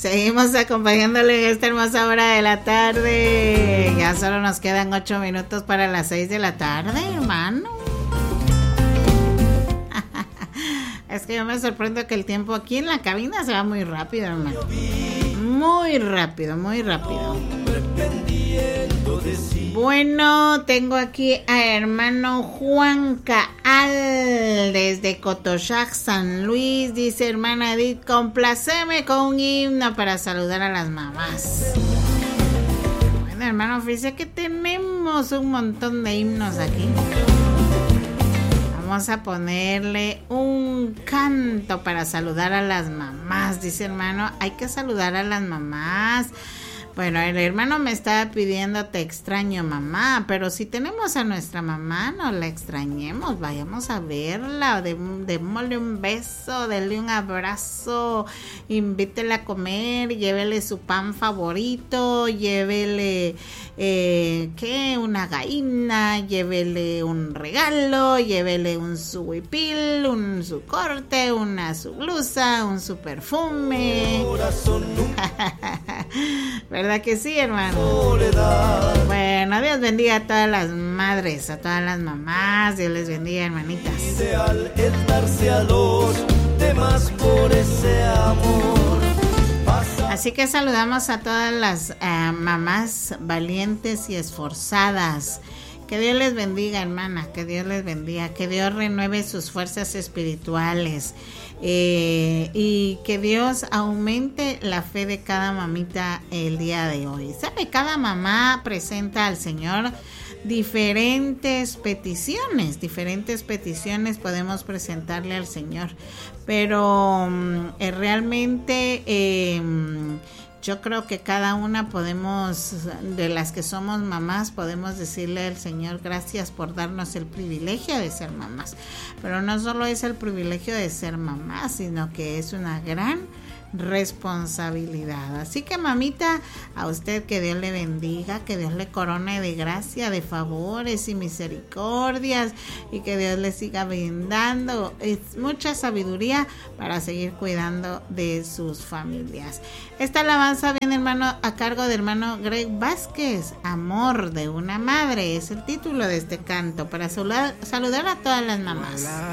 Seguimos acompañándole en esta hermosa hora de la tarde. Ya solo nos quedan 8 minutos para las 6 de la tarde, hermano. Es que yo me sorprendo que el tiempo aquí en la cabina se va muy rápido, hermano. Muy rápido, muy rápido. Bueno, tengo aquí a hermano Juan Caal desde Cotochac, San Luis. Dice: hermana Edith, complaceme con un himno para saludar a las mamás. Bueno, hermano, fíjese que tenemos un montón de himnos aquí. Vamos a ponerle un canto para saludar a las mamás. Dice hermano, hay que saludar a las mamás. Bueno, el hermano me estaba pidiendo: te extraño, mamá. Pero si tenemos a nuestra mamá, no la extrañemos. Vayamos a verla, démosle un beso, denle un abrazo, invítela a comer, llévele su pan favorito, llévele una gallina, llévele un regalo, llévele un su huipil, su corte, su blusa, su perfume. ¿Verdad que sí, hermano? Bueno, Dios bendiga a todas las madres, a todas las mamás. Dios les bendiga, hermanitas. Ideal es darse a los demás por ese amor. Así que saludamos a todas las mamás valientes y esforzadas. Que Dios les bendiga, hermana, que Dios les bendiga, que Dios renueve sus fuerzas espirituales y que Dios aumente la fe de cada mamita el día de hoy. ¿Sabe? Cada mamá presenta al Señor diferentes peticiones podemos presentarle al Señor, pero realmente yo creo que cada una de las que somos mamás, podemos decirle al Señor: gracias por darnos el privilegio de ser mamás. Pero no solo es el privilegio de ser mamás, sino que es una gran responsabilidad. Así que, mamita, a usted que Dios le bendiga, que Dios le corone de gracia, de favores y misericordias, y que Dios le siga brindando mucha sabiduría para seguir cuidando de sus familias. Esta alabanza viene, hermano, a cargo del hermano Greg Vázquez. Amor de una madre es el título de este canto, para saludar a todas las mamás.